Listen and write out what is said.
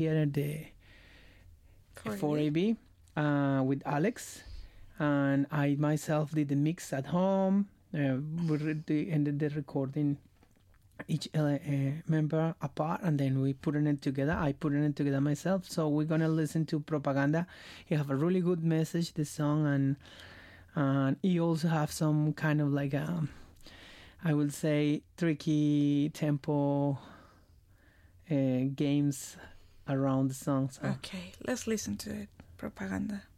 here at the 4AB with Alex, and I myself did the mix at home. We ended the recording each member apart, and then we put it together. I put it together myself. So we're gonna listen to Propaganda. He have a really good message, this song, and he also have some kind of like I would say tricky tempo games around the song. So. Okay, let's listen to it. Propaganda.